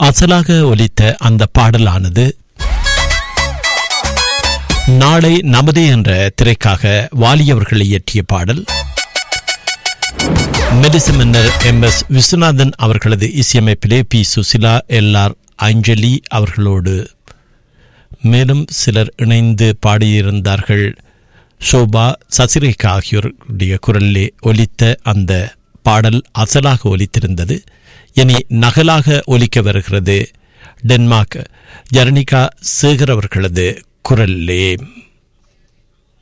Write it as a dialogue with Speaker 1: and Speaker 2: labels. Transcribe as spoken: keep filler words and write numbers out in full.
Speaker 1: அசலாக ஒலித்த அந்த பாடலானது நாளை நமதே என்ற திரைக்காக வாலியவர்கள் இயற்றிய பாடல். மெடிசி மன்னர் எம் எஸ் விஸ்வநாதன் அவர்களது இசையமைப்பிலே பி சுசிலா, எல் ஆர் அஞ்சலி அவர்களோடு மேலும் சிலர் இணைந்து பாடியிருந்தார்கள். சோபா, சசிரேகா ஆகியோருடைய குரலிலே ஒலித்த அந்த பாடல் அசலாக ஒலித்திருந்தது. இனி நகலாக ஒலிக்க வருகிறது டென்மார்க் ஜர்னிகா சேகர் அவர்களது குரலிலே.